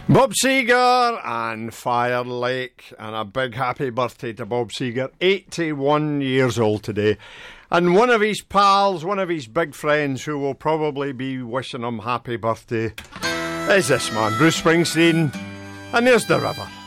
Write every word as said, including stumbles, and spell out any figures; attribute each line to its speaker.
Speaker 1: Bob Seger and Fire Lake, and a big happy birthday to Bob Seger, eighty-one years old today. And one of his pals, one of his big friends who will probably be wishing him happy birthday is this man, Bruce Springsteen. And there's the river.